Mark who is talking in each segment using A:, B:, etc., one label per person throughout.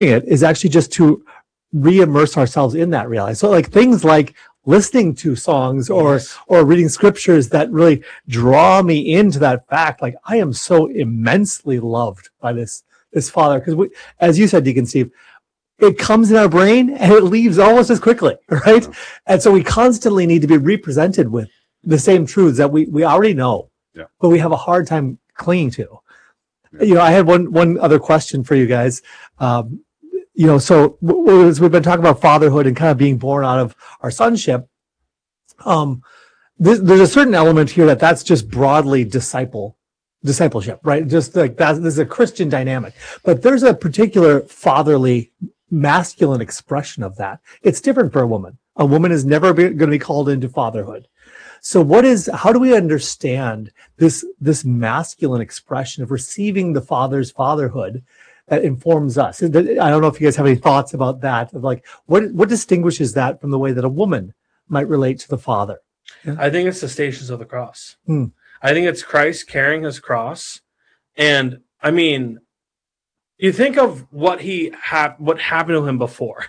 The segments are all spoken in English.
A: it is actually just to re-immerse ourselves in that reality. So like things like listening to songs or reading scriptures that really draw me into that fact, like I am so immensely loved by this Father. Because as you said, Deacon Steve, it comes in our brain and it leaves almost as quickly, right? And so we constantly need to be represented with the same truths that we already know, but we have a hard time clinging to. I had one other question for you guys. So as we've been talking about fatherhood and kind of being born out of our sonship, there's a certain element here that's just broadly discipleship, right? Just like that, this is a Christian dynamic, but there's a particular fatherly masculine expression of that. It's different for a woman. A woman is never going to be called into fatherhood. So how do we understand this masculine expression of receiving the Father's fatherhood that informs us? I don't know if you guys have any thoughts about that, of like what distinguishes that from the way that a woman might relate to the Father?
B: I think it's the Stations of the Cross. I think it's Christ carrying his cross. And I mean, you think of what happened to him before.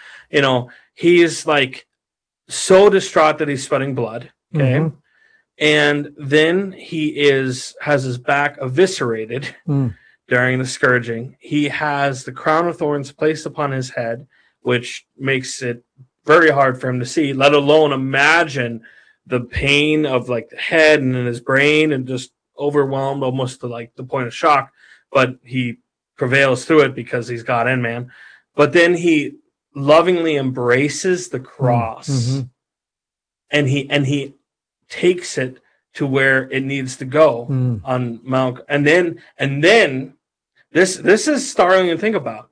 B: He's like so distraught that he's sweating blood. Okay. And then he has his back eviscerated during the scourging. He has the crown of thorns placed upon his head, which makes it very hard for him to see, let alone imagine the pain of like the head and in his brain, and just overwhelmed almost to like the point of shock. But he prevails through it because he's God and man. But then he lovingly embraces the cross and he takes it to where it needs to go on Mount. And then this is startling to think about.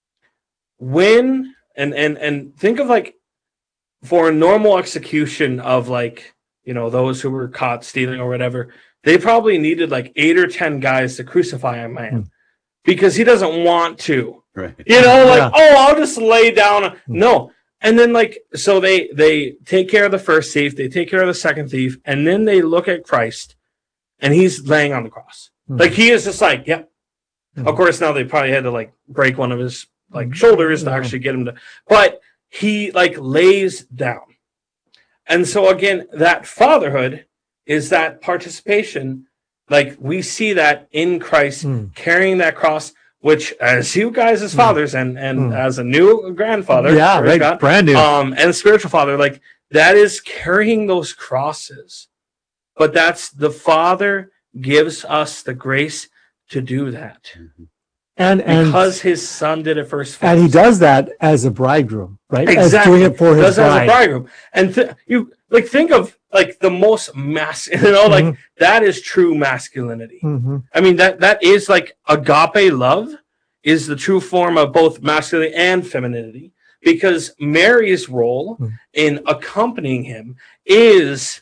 B: When and think of like, for a normal execution of like, those who were caught stealing or whatever, they probably needed like 8 or 10 guys to crucify a man because he doesn't want to. Right. I'll just lay down. No. And then so they take care of the first thief, they take care of the second thief, and then they look at Christ and he's laying on the cross. Like he is just like, yep. Of course, now they probably had to like break one of his like shoulders to actually get him to, but he like lays down. And so again, that fatherhood is that participation. Like we see that in Christ carrying that cross, which as you guys as fathers and as a new grandfather, God,
A: brand new,
B: and spiritual father, like that is carrying those crosses. But that's the Father gives us the grace to do that.
A: And
B: because his son did it first.
A: And he does that as a bridegroom, right?
B: Exactly.
A: As doing it for his bride.
B: As a bridegroom. And you like think of like the most like that is true masculinity. I mean, that is like agape love is the true form of both masculinity and femininity, because Mary's role in accompanying him is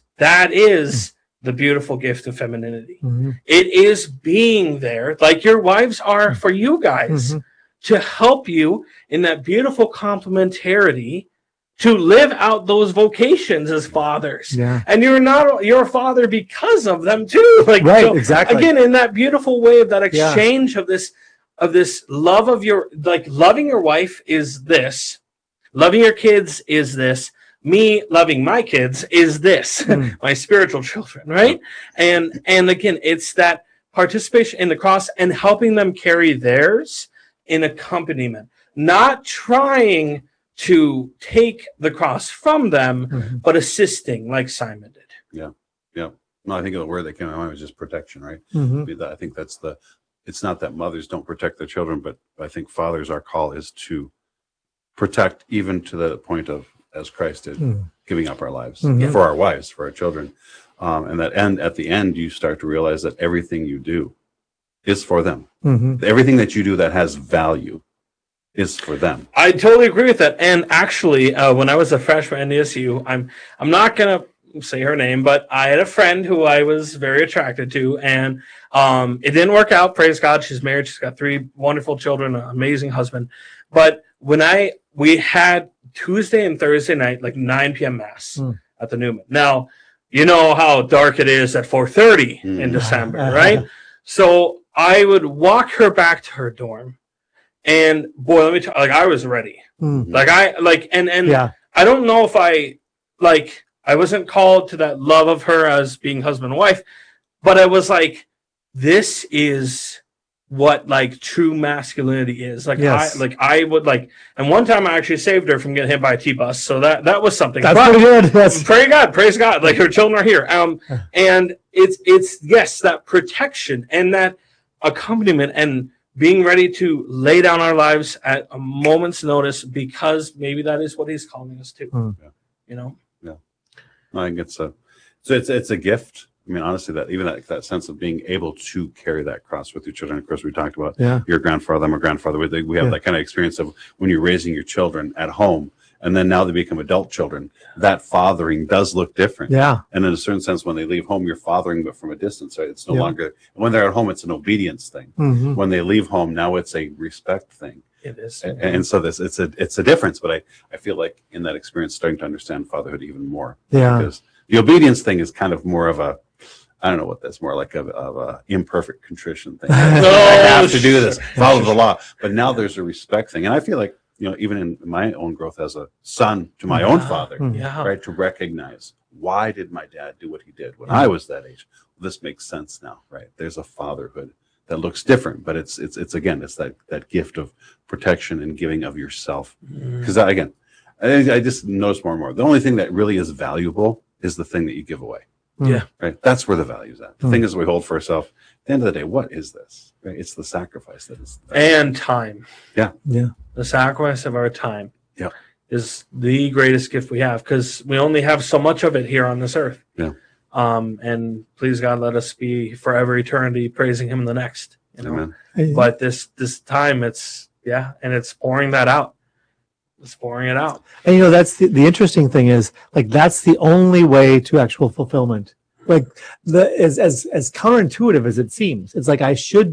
B: the beautiful gift of femininity. It is being there, like your wives are for you guys, to help you in that beautiful complementarity to live out those vocations as fathers. And you're a father because of them too. Like,
A: right, so, exactly.
B: Again, in that beautiful way of that exchange of this love of your, like loving your wife is this, loving your kids is this, me loving my kids is this, my spiritual children, right? And again, it's that participation in the cross and helping them carry theirs in accompaniment, not trying to take the cross from them, but assisting like Simon did.
C: Yeah. No, I think the word that came to my mind was just protection, right? I think that's it's not that mothers don't protect their children, but I think fathers, our call is to protect even to the point of, as Christ did, giving up our lives for our wives, for our children. And at the end, you start to realize that everything you do is for them. Everything that you do that has value is for them.
B: I totally agree with that. And actually, when I was a freshman at NDSU, I'm not going to say her name, but I had a friend who I was very attracted to, and it didn't work out. Praise God. She's married. She's got 3 wonderful children, an amazing husband. But when we had Tuesday and Thursday night, like 9 p.m. mass at the Newman. Now, you know how dark it is at 4:30 in December, right? So I would walk her back to her dorm, And boy, let me tell you, like, I was ready.
A: Mm.
B: Like, and
A: Yeah.
B: I don't know if I wasn't called to that love of her as being husband and wife, but I was like, this is what like true masculinity is. Like,
A: Yes.
B: I would like, and one time I actually saved her from getting hit by a T-bus. So that was something.
A: That's pretty good. Yes.
B: Praise God. Like, her children are here. And it's yes, that protection and that accompaniment and being ready to lay down our lives at a moment's notice, because maybe that is what he's calling us to.
C: Yeah.
B: You know?
C: Yeah. I think it's a gift. I mean, honestly, that sense of being able to carry that cross with your children. Of course, we talked about your grandfather, I'm a grandfather. We have that kind of experience of when you're raising your children at home, and then now they become adult children. That fathering does look different.
A: Yeah.
C: And in a certain sense, when they leave home, you're fathering, but from a distance. Right? It's no longer, when they're at home, it's an obedience thing.
A: Mm-hmm.
C: When they leave home, now it's a respect thing.
B: It is.
C: And so it's a difference. But I feel like in that experience, starting to understand fatherhood even more.
A: Yeah.
C: Because the obedience thing is kind of more of a, I don't know what that's more like of a imperfect contrition thing. I have to do this, follow the law. But now there's a respect thing. And I feel like, even in my own growth as a son to my own father, right, to recognize, why did my dad do what he did when I was that age? Well, this makes sense now, right? There's a fatherhood that looks different, but it's again, it's that gift of protection and giving of yourself. Because again, I just notice more and more, the only thing that really is valuable is the thing that you give away.
B: Yeah.
C: Right. That's where the value is at. The thing is we hold for ourselves. At the end of the day, what is this? Right? It's the sacrifice that is.
B: And time.
C: Yeah.
A: Yeah.
B: The sacrifice of our time.
C: Yeah.
B: Is the greatest gift we have, because we only have so much of it here on this earth.
C: Yeah.
B: And please God, let us be forever eternity praising him in the next.
C: Amen.
B: But this time, it's pouring that out. It's pouring it out.
A: And that's the interesting thing is, like, that's the only way to actual fulfillment. Like, as counterintuitive as it seems, it's like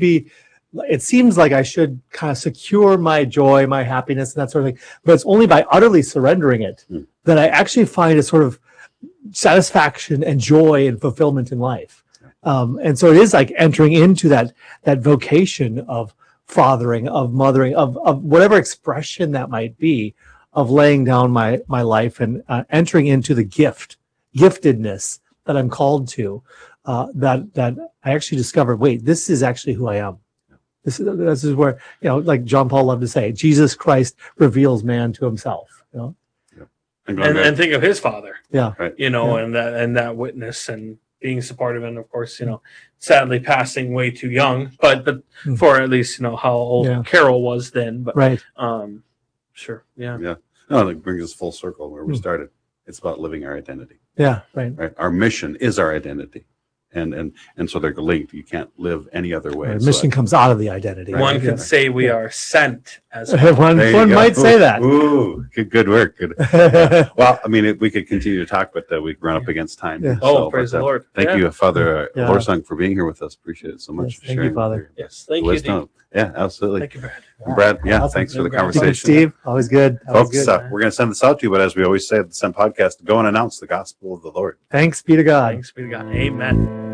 A: it seems like I should kind of secure my joy, my happiness, and that sort of thing. But it's only by utterly surrendering it that I actually find a sort of satisfaction and joy and fulfillment in life. And so it is like entering into that vocation of fathering, of mothering, of whatever expression that might be, of laying down my life and entering into the giftedness that I'm called to, that I actually discovered, wait, this is actually who I am. This is where, like John Paul loved to say, Jesus Christ reveals man to himself.
B: And think of his father.
A: Yeah.
C: Right.
B: And that witness and being supportive, and of course, sadly passing way too young, but for at least how old Carol was then. But
A: right.
B: Sure. Yeah.
C: Yeah. No, it brings us full circle where we started. It's about living our identity.
A: Yeah. Right.
C: Right. Our mission is our identity. And so they're linked. You can't live any other way.
A: Right. Mission comes out of the identity.
B: One could say we are sent as
A: one might say that.
C: Ooh, good work. Good. Yeah. Well, I mean, we could continue to talk, but we run up against time.
A: Yeah.
B: Praise the Lord.
C: Thank you, Father Lorsong, for being here with us. Appreciate it so much.
A: Yes, thank you, Father.
B: Yes, thank you, Dean.
C: Yeah, absolutely.
B: Thank you, Brad.
C: Brad,
A: Awesome.
C: thanks for the
A: Thank you,
C: conversation.
A: Steve. Always good.
C: Folks, we're going to send this out to you, but as we always say at the Send Podcast, go and announce the gospel of the Lord.
A: Thanks be to God.
B: Thanks be to God. Amen.